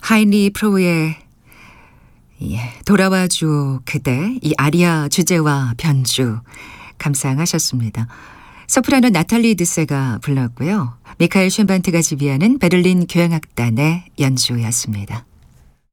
하인리 프로의 돌아와 주 그대, 이 아리아 주제와 변주 감상하셨습니다. 소프라노 나탈리 드세가 불렀고요. 미카엘 쉔반트가 지휘하는 베를린 교향악단의 연주였습니다.